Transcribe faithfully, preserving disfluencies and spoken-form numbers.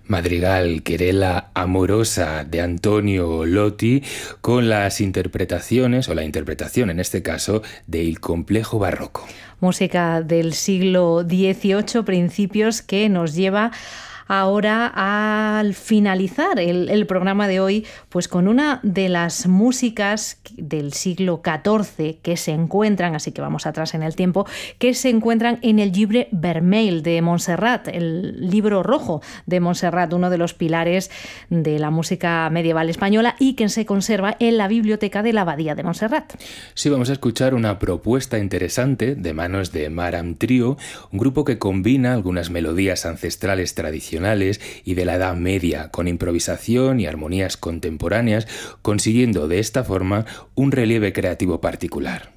Madrigal Querela Amorosa de Antonio Lotti, con las interpretaciones, o la interpretación en este caso, de Il Complejo Barroco. Música del siglo dieciocho, principios, que nos lleva ahora al finalizar el, el programa de hoy, pues con una de las músicas del siglo catorce que se encuentran, así que vamos atrás en el tiempo, que se encuentran en el Llibre Vermell de Montserrat, el libro rojo de Montserrat, uno de los pilares de la música medieval española y que se conserva en la biblioteca de la Abadía de Montserrat. Sí, vamos a escuchar una propuesta interesante de manos de Maram Trio, un grupo que combina algunas melodías ancestrales tradicionales y de la Edad Media, con improvisación y armonías contemporáneas, consiguiendo de esta forma un relieve creativo particular.